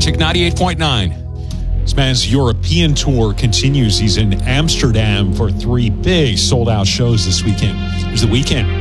Magic 98.9. This man's European tour continues. He's in Amsterdam for 3 big sold-out shows this weekend. There's The Weeknd,